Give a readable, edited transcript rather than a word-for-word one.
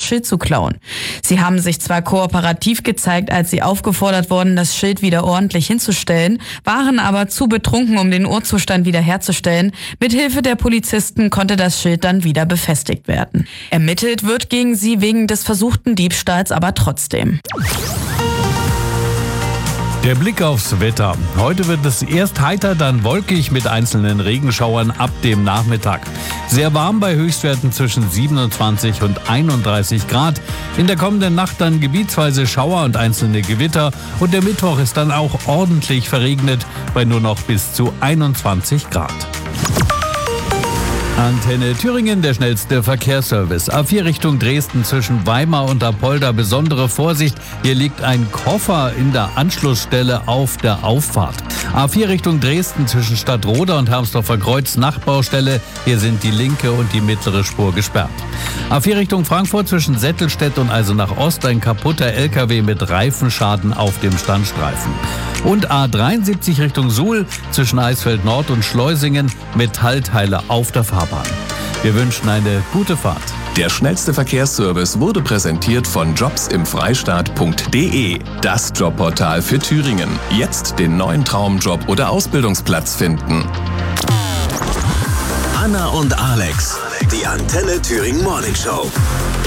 Schild zu klauen. Sie haben sich zwar kooperativ gezeigt, als sie aufgefordert wurden, das Schild wieder ordentlich hinzustellen, waren aber zu betrunken, um den Urzustand wiederherzustellen. Mithilfe der Polizisten konnte das Schild dann wieder befestigt werden. Ermittelt wird gegen sie wegen des versuchten Diebstahls aber trotzdem. Der Blick aufs Wetter. Heute wird es erst heiter, dann wolkig mit einzelnen Regenschauern ab dem Nachmittag. Sehr warm bei Höchstwerten zwischen 27 und 31 Grad. In der kommenden Nacht dann gebietsweise Schauer und einzelne Gewitter. Und der Mittwoch ist dann auch ordentlich verregnet bei nur noch bis zu 21 Grad. Antenne Thüringen, der schnellste Verkehrsservice. A4 Richtung Dresden zwischen Weimar und Apolda. Besondere Vorsicht, hier liegt ein Koffer in der Anschlussstelle auf der Auffahrt. A4 Richtung Dresden zwischen Stadtroda und Hermsdorfer Kreuz Nachbaustelle. Hier sind die linke und die mittlere Spur gesperrt. A4 Richtung Frankfurt zwischen Settelstedt und Eisenach Ost ein kaputter LKW mit Reifenschaden auf dem Standstreifen. Und A73 Richtung Suhl zwischen Eisfeld Nord und Schleusingen Metallteile auf der Fahrbahn. Wir wünschen eine gute Fahrt. Der schnellste Verkehrsservice wurde präsentiert von jobsimfreistaat.de, das Jobportal für Thüringen. Jetzt den neuen Traumjob oder Ausbildungsplatz finden. Anna und Alex, die Antenne Thüringen Morning Show.